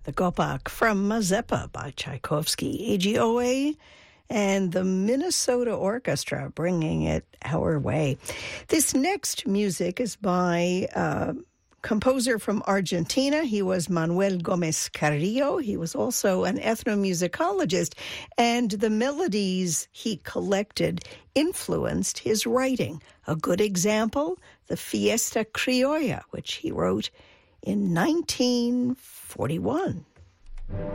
the Gopak from Mazeppa by Tchaikovsky, AGOA, and the Minnesota Orchestra bringing it our way. This next music is by composer from Argentina. He was Manuel Gomez Carrillo. He was also an ethnomusicologist, and the melodies he collected influenced his writing. A good example, the Fiesta Criolla, which he wrote in 1941.